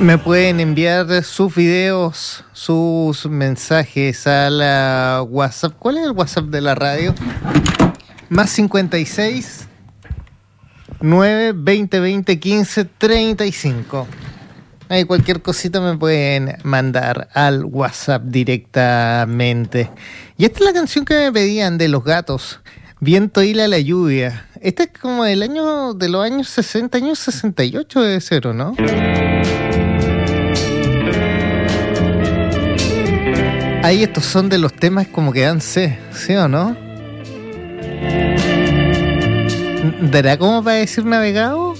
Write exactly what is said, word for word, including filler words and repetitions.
Me pueden enviar sus videos, sus mensajes a la WhatsApp. ¿Cuál es el WhatsApp de la radio? Más cincuenta y seis, nueve, veinte, veinte, quince, treinta y cinco. Ahí cualquier cosita me pueden mandar al WhatsApp directamente. Y esta es la canción que me pedían de Los Gatos. Viento hila la lluvia. Esta es como del año, de los años sesenta, años sesenta y ocho debe ser, ¿o no? Ahí estos son de los temas como que dan sed, ¿sí o no? ¿Dará como para decir navegado?